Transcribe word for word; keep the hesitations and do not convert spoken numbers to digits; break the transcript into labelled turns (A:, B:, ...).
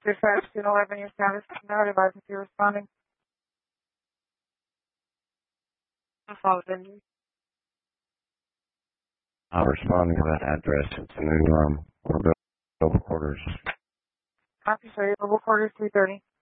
A: Dispatch two eleven, your status is now advising if you're responding.
B: I'm responding to that address. It's a new um, Orville quarters.
A: Copy, sir. Mobile quarters three thirty.